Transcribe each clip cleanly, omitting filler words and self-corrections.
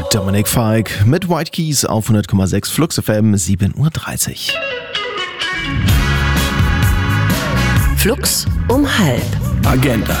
Dominic Fike mit White Keys auf 100,6 Flux FM, 7:30 Uhr. Flux um halb. Agenda.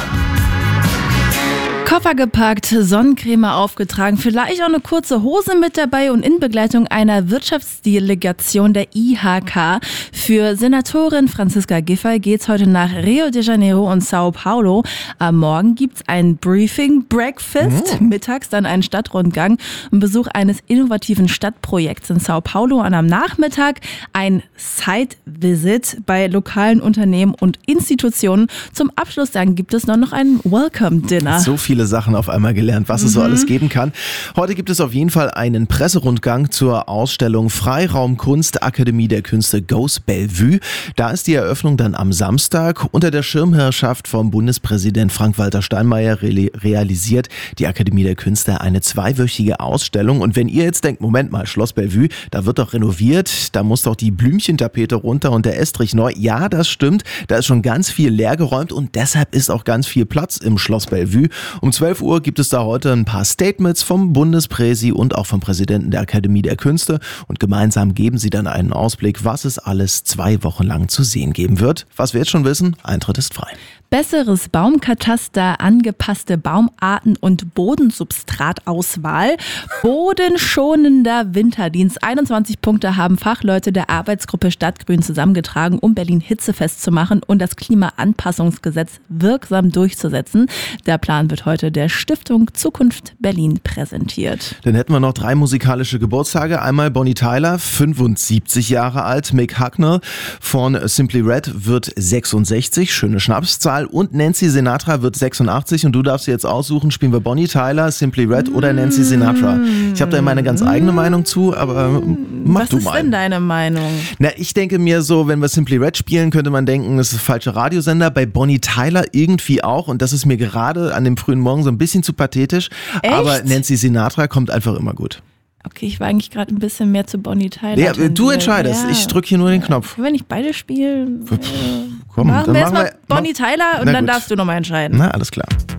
Koffer gepackt, Sonnencreme aufgetragen, vielleicht auch eine kurze Hose mit dabei und in Begleitung einer Wirtschaftsdelegation der IHK. Für Senatorin Franziska Giffey geht's heute nach Rio de Janeiro und Sao Paulo. Am Morgen gibt's ein Briefing, Breakfast, mittags dann einen Stadtrundgang, ein Besuch eines innovativen Stadtprojekts in Sao Paulo und am Nachmittag ein Site-Visit bei lokalen Unternehmen und Institutionen. Zum Abschluss dann gibt es noch ein Welcome-Dinner. So viele Sachen auf einmal gelernt, was es so alles geben kann. Heute gibt es auf jeden Fall einen Presserundgang zur Ausstellung Freiraum Kunst Akademie der Künste Goes Bellevue. Da ist die Eröffnung dann am Samstag. Unter der Schirmherrschaft vom Bundespräsident Frank-Walter Steinmeier realisiert die Akademie der Künste eine 2-wöchige Ausstellung. Und wenn ihr jetzt denkt, Moment mal, Schloss Bellevue, da wird doch renoviert, da muss doch die Blümchentapete runter und der Estrich neu. Ja, das stimmt, da ist schon ganz viel leergeräumt und deshalb ist auch ganz viel Platz im Schloss Bellevue. Um 12 Uhr gibt es da heute ein paar Statements vom Bundespräsi und auch vom Präsidenten der Akademie der Künste und gemeinsam geben sie dann einen Ausblick, was es alles 2 Wochen lang zu sehen geben wird. Was wir jetzt schon wissen, Eintritt ist frei. Besseres Baumkataster, angepasste Baumarten und Bodensubstratauswahl. Bodenschonender Winterdienst. 21 Punkte haben Fachleute der Arbeitsgruppe Stadtgrün zusammengetragen, um Berlin hitzefest zu machen und das Klimaanpassungsgesetz wirksam durchzusetzen. Der Plan wird heute der Stiftung Zukunft Berlin präsentiert. Dann hätten wir noch 3 musikalische Geburtstage. Einmal Bonnie Tyler, 75 Jahre alt. Mick Hucknall von Simply Red wird 66, schöne Schnapszahl. Und Nancy Sinatra wird 86 und du darfst jetzt aussuchen, spielen wir Bonnie Tyler, Simply Red oder Nancy Sinatra. Ich habe da immer eine ganz eigene Meinung zu, aber mach du mal. Was ist denn deine Meinung? Na, ich denke mir so, wenn wir Simply Red spielen, könnte man denken, das ist falscher Radiosender. Bei Bonnie Tyler irgendwie auch und das ist mir gerade an dem frühen Morgen so ein bisschen zu pathetisch. Echt? Aber Nancy Sinatra kommt einfach immer gut. Okay, ich war eigentlich gerade ein bisschen mehr zu Bonnie Tyler. Ja, du entscheidest. Ja. Ich drücke hier nur den Knopf. Wenn ich beide spiele, Komm, machen dann wir erstmal Bonnie Tyler und dann darfst du nochmal entscheiden. Na, alles klar.